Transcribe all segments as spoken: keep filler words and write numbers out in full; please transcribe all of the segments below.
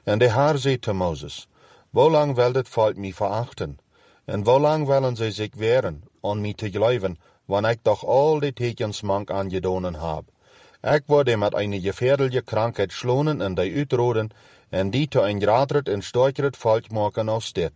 En de Haar zei te Mozes, hoe lang wil dit volk mij verachten? En hoe lang willen zij zich weren om mij te geloven, wanneer ik toch al die tekens mank aangedonen heb? Ik word die met een gefährliche krankheid slonen en die uitroden, en die te een groter en sterker volk maken als dit.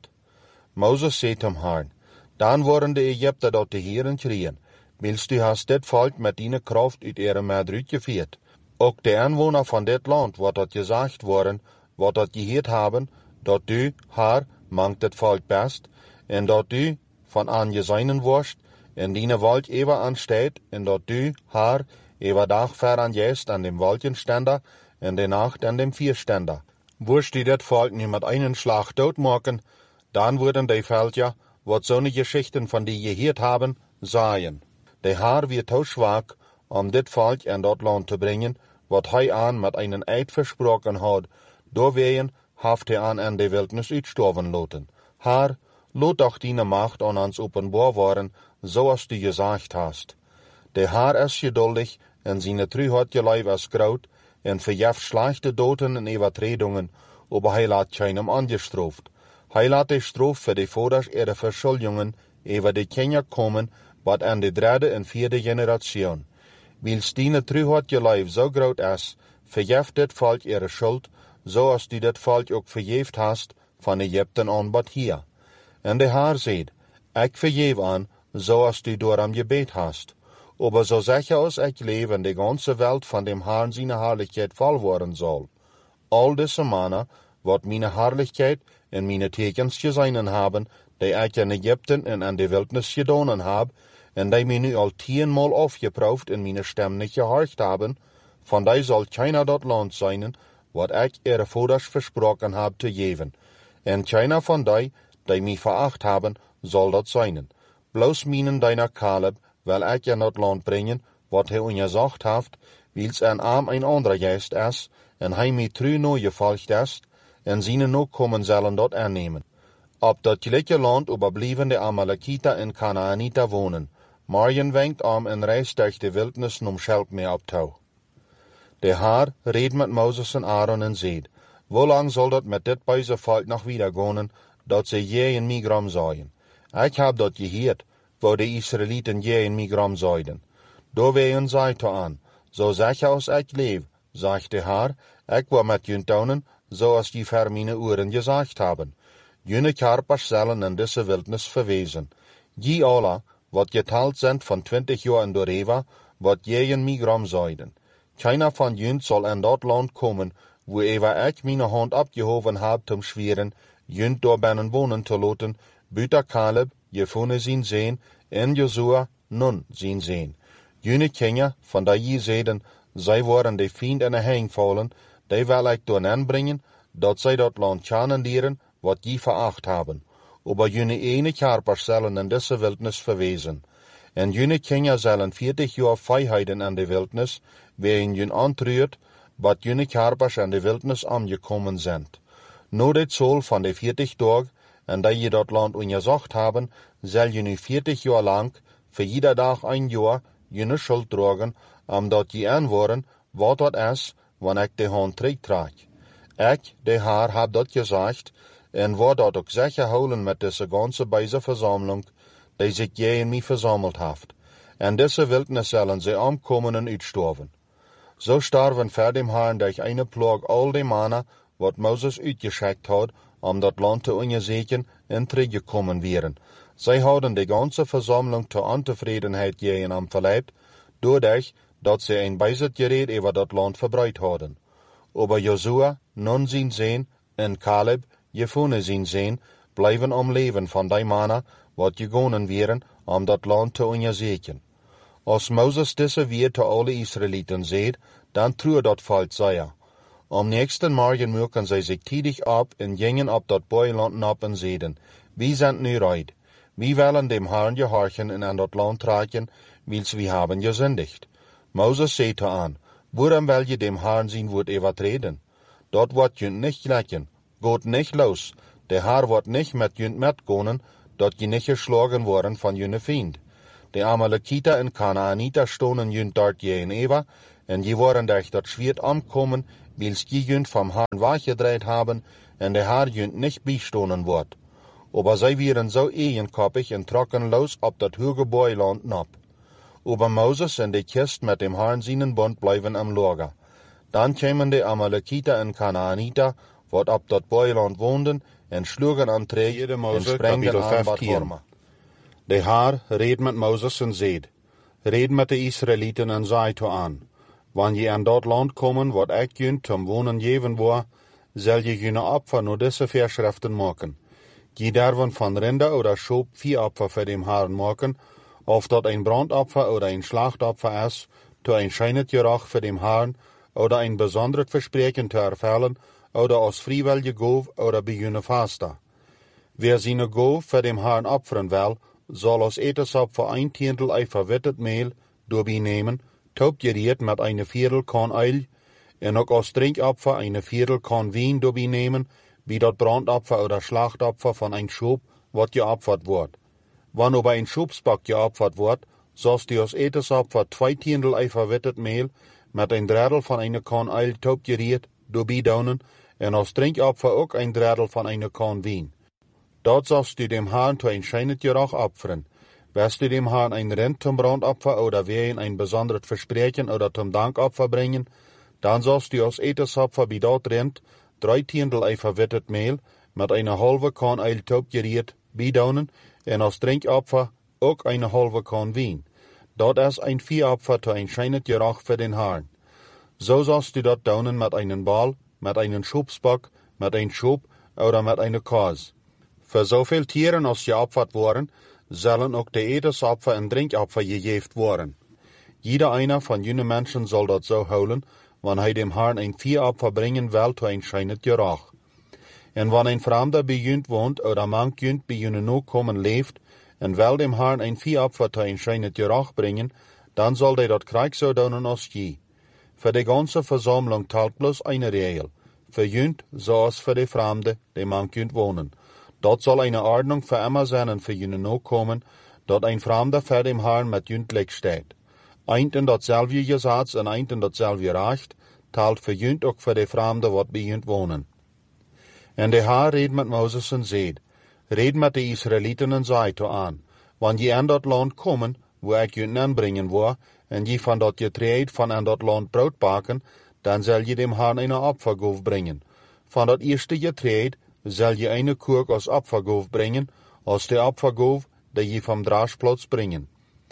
Mozes zei hem Herrn, dan worden de Egypten dat de Heeren schreeuwen, wilst u hast dit volk met die kracht uit ihre maat uitgevierd. Ook de inwoner van dit land wordt dat gezegd worden, wat dat gehoord hebben, dat u, Haar, mankt het volk best, en dat u van aangezienen wordt, en die wolk eeuwen aansteekt, en dat u, Haar, eeuwen dag ver aan jest aan dem wolkenstender, en de nacht aan dem vierstender. Worst die dit volk nu met einen slag doodmaken, dan worden die veldja, wat zo'n geschichten van die gehoord hebben, zaaien. De Haar weer te zwak om dit volk in dat land te brengen, wat hij aan met einen eid versproken had, doorwegen heeft hij aan in de wildnis uitsterven laten. Haar, laat toch die macht aan ons openbaar worden, zoals du gezegd hast. De Haar is geduldig en zijn truheid lijf is groot, en verjeft slechte doden en overtredungen, aber hij laat keinem aangestraft. Hij laat de straf voor de vaders ihre verschuldingen over de kinderen komen, wat aan de derde en vierde generatie. Wils die truheid lijf zo groot is, verjeft dit volk ihre schuld, zoals du dit volk ook verjeefd hast van Egypten aan wat hier. En de Haar zegt, ik verjeef aan, zoals du door hem gebed hast. Aber zo zeker als ik leef en de ganze wereld van dem Herrn zijn herrlichkeit vol worden zal. Al deze mannen, wat mijn herrlichkeit en mijn tekens gezien hebben, die ik in Egypten en in de wildnis gedaan heb, en die mij nu al tienmaal afgeproefd en mijn stem niet gehoord hebben, van die zal keiner dat land zijn, wat ik ihre vaders versproken heb te geven. En keiner van die, die mij veracht hebben, zal dat zijn. Bloos mijnen deiner Caleb, wil ik in dat land brengen, wat hij ongezegd heeft, wils een arm een andere geest is, en hij mij trouw nooit gevolgd is, en zijn ook komen zullen dat aannemen. Op dat gelijke land overblijven de Amalekita en Kanaanita wonen. Morgen wenkt om en reist durch de wildnis om schelp mee op touw. De Haar reed met Mozes en Aaron en zei, hoe lang zal dat met dit buize volk nog wieder gaan, dat ze je in Migrom zouden? Ik heb dat gehoord, waar de Israëlieten je in Migrom zouden. Doorwegen zei te aan, zo zeker als ik leef, zegt de Haar, ik wil met jullie tonen, zoals die ver mijn oren gezegd hebben. Jullie karpers zullen in deze wildnis verwezen. Die alle, wat geteld zijn van twintig jaar en doorheen, wat je in Migrom zouden. Keiner van jullie zal in dat land komen, waar ever ik mijn hand opgehoven heb te schweren, jullie door binnen wonen te laten, buiten Caleb, Jefune zien zijn, en Josua nun zien zijn. Jullie kinderen, van die je zeiden, zij worden de vriend in de hang vallen, die wil ik door aanbrengen, dat zij dat land kennen leren, wat je veracht hebben. Aber jullie ene karpers zullen in deze wildnis verwezen. En jullie kinderen zullen veertig jaar vrijheden in de wildnis, waarin jullie aantreurt, wat jullie karpers in de wildnis aangekomen zijn. Na dit zal van de veertig dagen, en dat je dat land onderzocht hebben, zal je nu veertig jaar lang, voor ieder dag een jaar, je schuld dragen, omdat je aanhoren wat dat is, wanneer ik de hand terugtrek. Ik, de Haar, heb dat gezegd, en word dat ook zeker houden met deze ganze bijze verzameling, die zich jij in mij verzameld heeft. En deze wildnis zullen ze omkomen en uitsterven. Zo sterven voor dem Herrn durch eine plaag al die mannen, wat Mozes uitgeschikt had, om dat land te onderzoeken en teruggekomen wären. Zij hadden de ganze verzameling te ontevredenheid tegen hem verleidt, doordat dat ze een bijzetgereed over dat land verbreid hadden. Aber Josua, Nun zijn zijn, en Caleb, Jefune zijn zijn, blijven om leven van die mannen, wat gegaan wären, om dat land te onderzoeken. Als Mozes deze weer te alle Israëlieten zei, dan true dat volk zeer. Am nächsten Morgen mochten zij zich tijdig op en gingen op dat buitenland op en zeiden, wie zijn nu reid? Wie willen dem Herrn gehorchen en aan dat land trekken, wils we hebben gezündigd. Mozes zei te aan, waarom wil je dem Herrn zijn woord overtreden? Dat wordt je niet gelijken. Gaat niet los. De Herr wordt niet met je metgaan, dat je niet geslagen worden van je vriend. De Amalekita en Kanaanita stonden je dort je in Eva, en je worden durch dat zwierd omkomen, wils die jünt vom Herrn weggedreht haben, en der Herr jünt nicht beistonen wird. Aber sie wären so eigenkoppig und trocken los ob das hohe Beuland nab. Aber Moses und die Kist mit dem Herrn seinen Bund bleiben am Lager. Dann kämen die Amalekiter und Kanaaniter, wat ob dat Beuland wohnden, en schlugen an Träger und sprengden an Bad Horma. Der Herr red mit Moses und seht, red mit de Israeliten und sei to an, wann je an dat Land kommen, wat ek jünt zum Wohnen geven war, soll je jüne Opfer nur diese Verschriften machen. Je derven von Rinder oder Schob vier Opfer für dem Herrn machen, of dat ein Brandopfer oder ein Schlachtopfer ist, to ein scheinet Gerach für dem Herrn, oder ein besonderes Versprechen zu erfüllen, oder aus freiwillige Gov oder bei jüne Faster. Wer seine Gov für dem Herrn opfern will, soll aus Etesopfer ein Tientel ei verwittet Mehl dabei nehmen, taubgeriert mit eine Viertel Korn Eil, und auch aus Trinkopfer eine Viertel Korn Wein dabei nehmen, wie dat Brandopfer oder Schlachtopfer von ein Schub, wat geopfert wird. Wann aber ein Schubsback geopfert wird, sollst du aus Etesopfer zwei Tientel ei verwittet Mehl mit ein Drittel von einer Korn Eil taubgeriert dabei daunen, und aus Trinkopfer auch ein Drittel von einer Korn Wein. Dort sollst du dem Herrn zu ein scheinet Gerach opfern. Wirst du dem Herrn ein Rind zum Brandopfer oder wer ihn ein besonderes Versprechen oder zum Dankopfer bringen, dann sollst du aus Etesopfer bei dort Rind drei Tientel ei verwittet Mehl mit einer halbe Korn Eil taubgeriert bidaunen und aus Trinkopfer auch eine halbe Korn Wein. Dort ist ein Viehopfer zu ein scheinet Gerach für den Herrn. So sollst du dort daunen mit einem Ball, mit einem Schubsbock, mit einem Schub oder mit einer Kase. Für so viel Tieren als geopfert worden, sollen auch die Etesopfer und Trinkopfer gegeben worden. Jeder einer von jenen Menschen soll das so holen, wenn er dem Herrn ein Viehopfer bringen will, zu ein scheinet Gerach. Und wenn ein Fremder bei jünt wohnt oder manch jünt bei jenen Nachkommen lebt, und will dem Herrn ein Viehopfer zu ein scheinet Gerach bringen, dann soll der dort Krieg so daunen als je. Für die ganze Versammlung talt bloß eine Regel. Für jünt, so als für die Fremde, die manch jünt wohnen. Dort soll eine Ordnung für immer sein und für jene Nachkommen, dort ein Fremder für dem Herrn mit jüntlich steht. Eint in datselbe Gesetz und eint in datselbe Recht, talt für jünt auch für die Fremde, wat bei jünt wohnen. Und der Herr red mit Moses und seht, red mit den Israeliten und seid an, wann je an dat Land kommen, wo ich jünt anbringen war, und je von dat Getreid von an dat Land Brot backen, dann soll je dem Herrn eine Opfergov bringen. Von dat erste Getreid soll je eine Kurk als Opfergov bringen, als der Opfergov, der je vom Draschplatz bringen.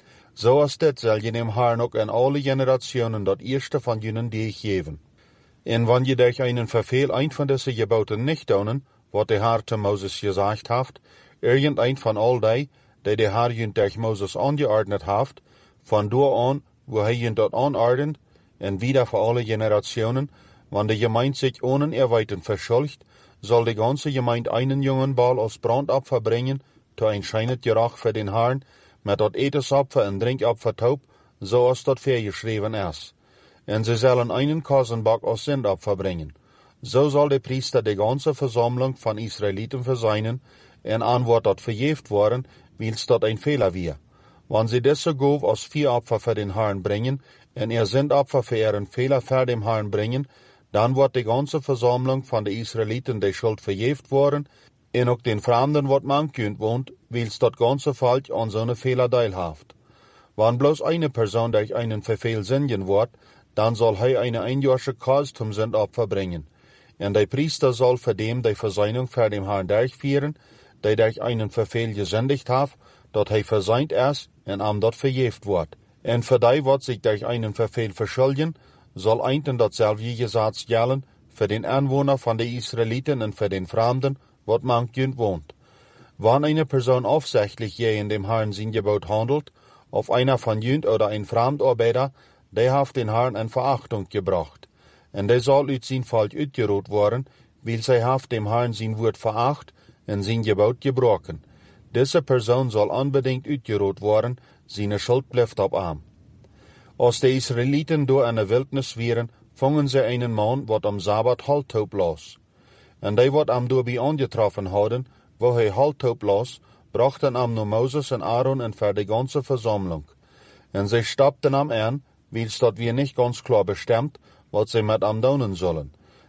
So als dit soll je dem Herrn auch in alle Generationen dat erste von jenen die ich geben. Und wenn je durch einen Verfehl ein von diesen Geboten nicht daunen, wat der Herr zu Moses gesagt haft, irgendein von all die, die der Herr jünt durch Moses angeordnet haft, von da an, wo er jünt dort anordnet, und wieder für alle Generationen, wenn die Gemeinde sich ohne Erweitern verschuldigt, soll die ganze Gemeinde einen jungen Ball als Brandopfer bringen, zu ein scheinet Gerach für den Herrn, mit dort Etesopfer und Trinkopfer taub, so als dort vorgeschrieben ist. Und sie sollen einen Kasenbock als Sündopfer bringen. So soll der Priester die ganze Versammlung von Israeliten verseinen, und an wird dort verjäft worden, wils dort ein Fehler wir. Wenn sie diese Gov als Viehopfer für den Herrn bringen, und ihr Sündopfer für ihren Fehler für den Herrn bringen, dann wird die ganze Versammlung von den Israeliten die Schuld verjäft worden, und auch den Fremden, wat manchjünt wohnt, wils dort ganze Volk an so eine Fehler teilhaft. Wenn bloß eine Person durch einen Verfehl sündigen wird, dann soll er eine einjährige Kase zum Sündopfer bringen. Und der Priester soll für dem die Versöhnung für den Herrn durchführen, der durch einen Verfehl gesündigt hat, dort er verseint ist und am dort verjäft wird. Und für die, wat sich durch einen Verfehl verschuldigen, soll einten dasselbe Gesetz gelten für den Anwohner von den Israeliten und für den Fremden, wat manchjünt wohnt. Wenn eine Person aufsichtlich je in dem Herrn sein Gebot handelt, auf einer von jünt oder ein Fremdarbeiter, der hat den Herrn in Verachtung gebracht. Und der soll uit sein Volk uitgeroot worden, weil sie hat dem Herrn sein Wort veracht und sein Gebot gebrochen. Diese Person soll unbedingt uitgeroot worden, seine Schuld bleibt ab ihm. Als die Israeliten durch eine Wildnis wären, fangen sie einen Mann, wat am Sabbat halttaub los. Und die wat am dabei angetroffen hadden, wo er halttaub los, brachten am nur Moses und Aaron und für die ganze Versammlung. Und sie stoppten am an, weil dort wir nicht ganz klar bestimmt, was sie mit am daunen sollen.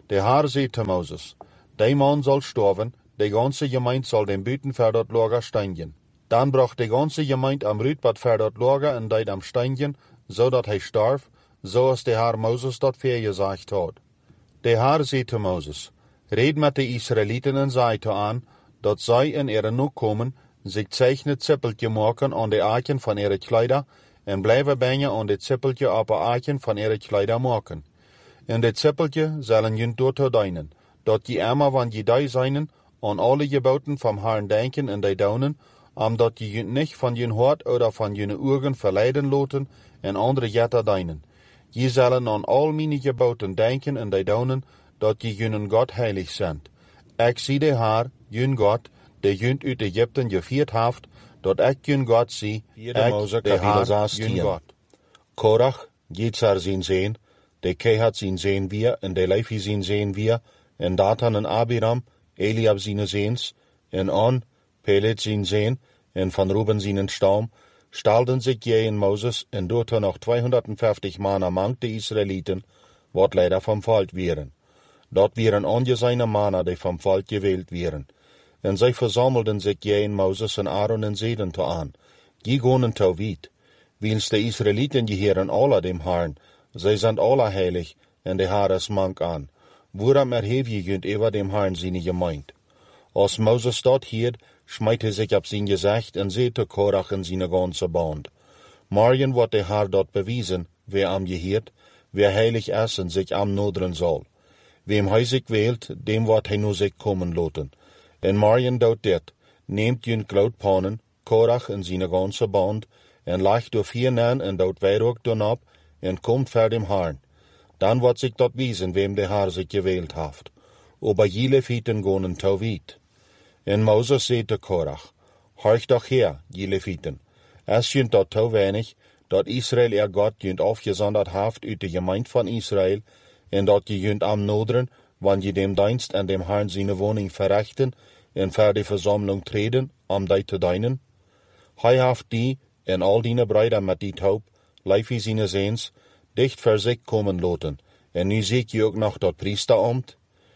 De Haar zei te Moses, die man zal sterven, de ganze gemeente zal den buiten ver dat lager steigen. Dan bracht de ganze gemeente am Rütbad ver dat lager en deed am steigen, zodat hij starf, zoals de Haar Moses dat voorgezegd had. De Haar zei te Moses, red met de Israëlieten en zei te aan, dat zij in ihre noek komen, zich zeichnet zippeltje maken aan de aken van ihre kleider, en blijven bijna aan dit zippeltje op de aken van ihre kleider maken. En dit zippeltje zullen jullie door dienen, dat je immer van je die zijn, aan alle geboten van Herrn denken en die doen, omdat je je niet van je hart of van je ogen verleiden laten en andere jetten dienen. Je zullen aan al mijn geboten denken en die doen, dat je jullie God heilig zendt. Ik zie de Haar, jullie God, die jullie uit Egypten gevierd heeft, dat ik jullie God zie, ik de Haar, jullie God. Korach, Jitzer zijn zeen, de Kehat zijn zeen weer, en de Levi zijn zeen weer, en Datan en Abiram, Eliab zijn zeens, en On, Pelet zijn zeen, en van Ruben zijn stam, stalden zich je en Moses, en doet er nog tweehonderdvijftig mannen mang de Israëlieten, wat leider van volk wieren. Dat wieren ongezijne mannen die van volk gewählt wieren. En zij verzamelden zich je en Moses en Aaron en zeiden te aan, je gonen te wiet, wils de Israëlieten geheren alle dem Herrn, zij zijn alle heilig, en de Haar is mank aan. Waarom erhef je junt over dem Herrn zijn gemeint? Als Moses dat hield, smijt hij zich op zijn gezicht en zei te Korach en zijn ganse band. Morgen wordt de Haar dat bewijzen, wie am geheerd, wie heilig is en zich am noderen zal. Wem hij zich wählt, dem wordt hij nu zich komen laten. En morgen doet dit, neemt jun cloudpanen, Korach en zijn ganse band, en legt door vier nan en doet wierook dan op, en komt ver dem Herrn. Dan wordt zich dat wijzen, wem de Haar zich gewählt heeft. Aber je Levieten gonen te wiet. En Moses zei te Korach, horch doch her, je Levieten. Es junt dat te weinig, dat Israël er God junt afgezonderd heeft uit de gemeente van Israël, en dat je junt am noderen, wanneer je dem dienst en dem Herrn zijn woning verrichten, en ver de verzameling treden, om die te dienen. Hij heeft die, en al die bruiden met die taub, Levi zijn zeens, dicht voor zich komen laten, en nu zie je ook nog dat priesterambt.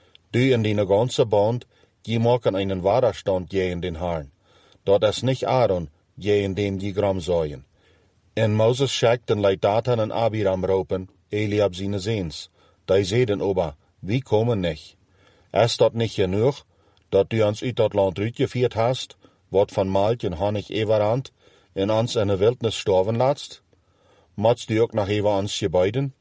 Du en die ganze band, je maken einen Widerstand gegen den Herrn. Dat is nicht Aaron, gegen dem die gram zoyen. En Moses schickt en leidt Datan en Abiram ropen, Eliab zijn zeens. Die zeiden ober, wie komen nicht? Is dat nicht genoeg, dat du ons uit dat land uitgevierd hast, wat van Malk en Honig everhand, en ons in de wildnis sterven laatst? Moest du ook nog even ons gebeiden?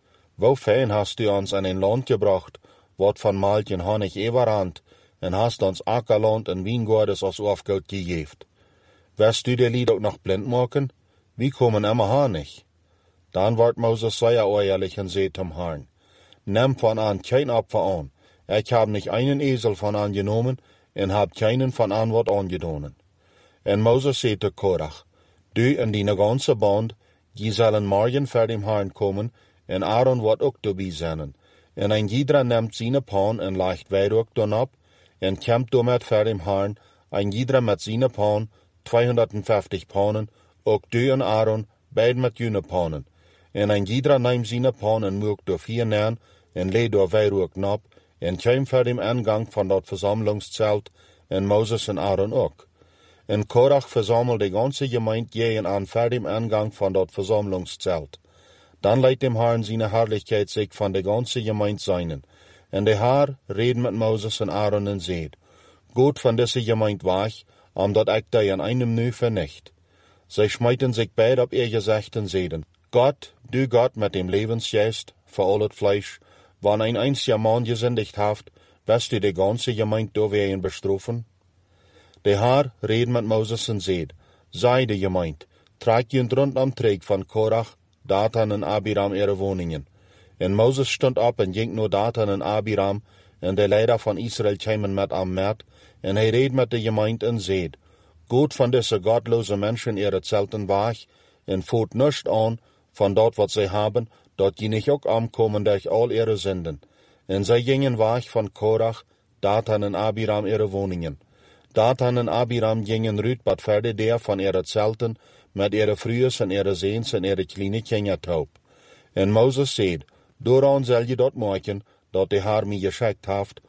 Wo fijn hast du ons in een land gebracht, wat van Malk en Honig everhand, en hast ons akkerland en wijngaarden als afgoed gegeven. Wirst du de lied ook nog blind maken? Wie komen immer Honig? Dan wordt Moses zeer eerlijk en zei zum Herrn, neem van aan geen Opfer aan. Ik heb niet einen Esel van aangenomen, en heb keinen van aan wat aangedonen. En Moses zei te Korach, du en die ganze band, je zullen morgen voor dem Herrn komen, en Aaron wordt ook erbij zijn. En een ieder neemt zijn pan en legt wierook dan op, en komt daarmet voor dem Herrn, een ieder met zijn pan, tweehonderdvijftig panen, ook du en Aaron, beide met jullie panen. En een ieder neemt zijn pan en moekt door vier naan, en leed door wierook op, en kwam voor dem aangang van dat verzamelingszelt, en Moses en Aaron ook. En Korach verzamelde de ganze gemeente jeen aan voor dem aangang van dat verzamelingszelt. Dan leidt dem Herrn zijn herrlichkeit zich van de ganze gemeente zijnen. En de Haar reed met Moses en Aaron en zeid, goed van deze gemeente weg, omdat ik die in einem nu vernicht. Zij smijten zich beide op ihr gezicht en zeiden, God, du God met dem levensgeest, voor al het vlees, wanneer een einziger man gezindigd heeft, wirst du de ganze gemeente doorwegen bestrafen? De Haar reed met Moses en zeid, zij de gemeente, trek je rondom treek van Korach, Datan en Abiram ihre woningen. En Moses stond op en ging naar Datan en Abiram, en de leider van Israël kwamen met hem met, en hij reed met de gemeente en zeid, goed van deze godloze mensen ihre zelten weg, en voert niets aan van dat wat zij hebben, dat je niet ook aankomen durch al ihre zinden. En zij gingen weg van Korach, Datan en Abiram ihre woningen. Datan en Abiram gingen Rütbad verder der van ihre zelten, met ihre vrouwen en ihre zeens en ihre kleine kindertaub. En Moses zeid, dooraan zal je dat maken, dat de haar mij geschikt heeft